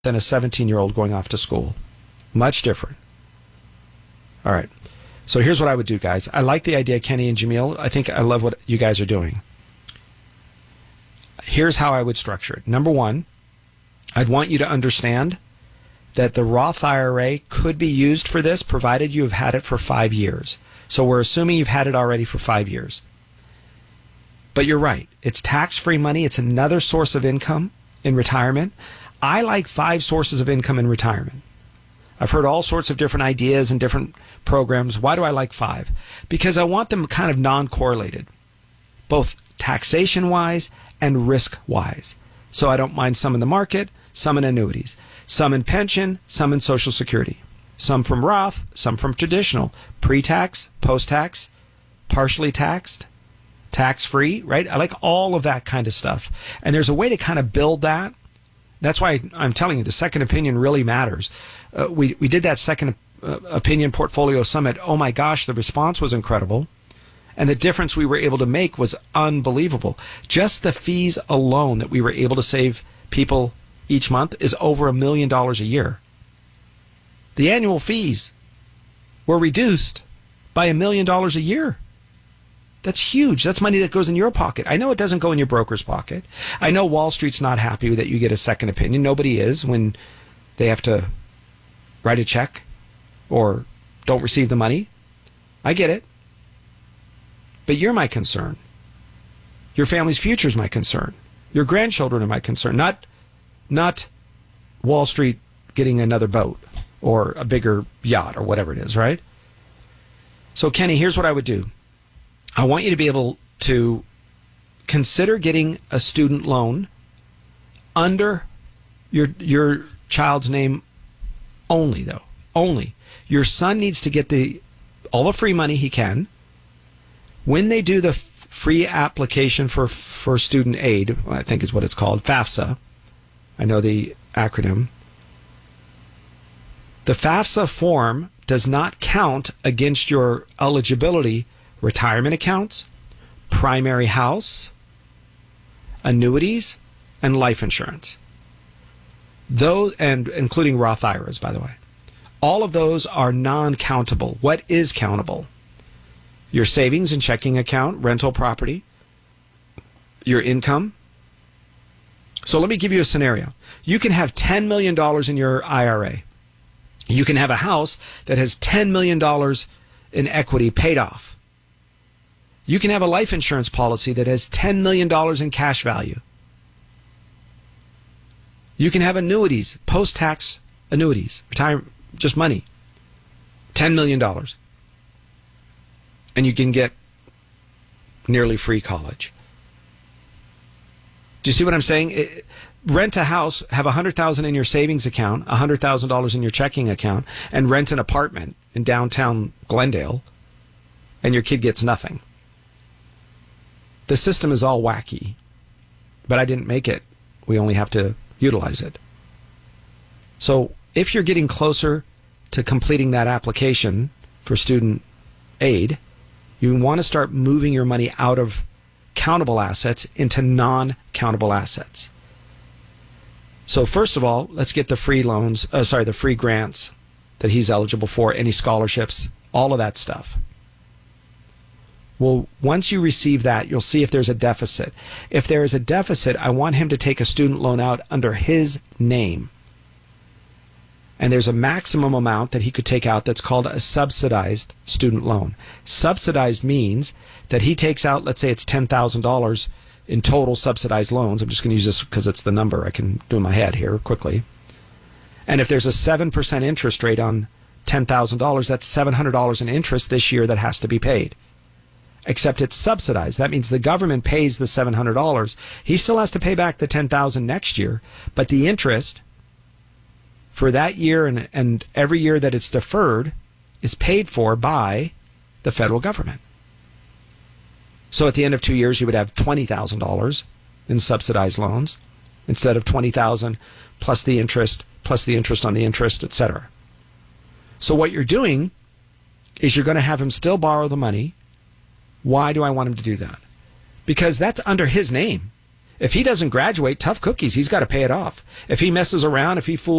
than a 17-year-old going off to school. Much different. All right. So here's what I would do, guys. I like the idea, Kenny and Jamil. I think I love what you guys are doing. Here's how I would structure it. Number one, I'd want you to understand that the Roth IRA could be used for this provided you have had it for 5 years. So we're assuming you've had it already for 5 years. But you're right. It's tax-free money. It's another source of income in retirement. I like 5 sources of income in retirement. I've heard all sorts of different ideas and different programs. Why do I like 5? Because I want them kind of non-correlated, both taxation-wise and risk-wise. So I don't mind some in the market, some in annuities, some in pension, some in Social Security, some from Roth, some from traditional, pre-tax, post-tax, partially taxed, tax-free, right? I like all of that kind of stuff. And there's a way to kind of build that. That's why I'm telling you, the second opinion really matters. We did that second opinion portfolio summit. Oh my gosh, the response was incredible. And the difference we were able to make was unbelievable. Just the fees alone that we were able to save people each month is over $1 million a year. The annual fees were reduced by $1 million a year. That's huge. That's money that goes in your pocket. I know it doesn't go in your broker's pocket. I know Wall Street's not happy that you get a second opinion. Nobody is when they have to write a check or don't receive the money. I get it. But you're my concern. Your family's future is my concern. Your grandchildren are my concern. Not Wall Street getting another boat or a bigger yacht or whatever it is, right? So, Kenny, here's what I would do. I want you to be able to consider getting a student loan under your child's name only, though. Only. Your son needs to get all the free money he can. When they do the free application for student aid, I think is what it's called, FAFSA. I know the acronym. The FAFSA form does not count against your eligibility retirement accounts, primary house, annuities, and life insurance. Those, and including Roth IRAs, by the way. All of those are non-countable. What is countable? Your savings and checking account, rental property, your income. So let me give you a scenario. You can have $10 million in your IRA. You can have a house that has $10 million in equity paid off. You can have a life insurance policy that has $10 million in cash value. You can have annuities, post-tax annuities, retirement, just money, $10 million. And you can get nearly free college. Do you see what I'm saying? Rent a house, have $100,000 in your savings account, $100,000 in your checking account, and rent an apartment in downtown Glendale, and your kid gets nothing. The system is all wacky, but I didn't make it. We only have to utilize it. So if you're getting closer to completing that application for student aid, you want to start moving your money out of countable assets into non-countable assets. So first of all, let's get the free loans, the free grants that he's eligible for, any scholarships, all of that stuff. Well, once you receive that, you'll see if there's a deficit. If there is a deficit, I want him to take a student loan out under his name. And there's a maximum amount that he could take out that's called a subsidized student loan. Subsidized means that he takes out, let's say it's $10,000 in total subsidized loans. I'm just going to use this because it's the number I can do in my head here quickly. And if there's a 7% interest rate on $10,000, that's $700 in interest this year that has to be paid. Except it's subsidized. That means the government pays the $700. He still has to pay back the $10,000 next year, but the interest for that year and every year that it's deferred is paid for by the federal government. So at the end of 2 years, you would have $20,000 in subsidized loans instead of $20,000 plus the interest on the interest, etc. So what you're doing is you're going to have him still borrow the money. Why do I want him to do that? Because that's under his name. If he doesn't graduate, tough cookies. He's got to pay it off. If he messes around, if he fools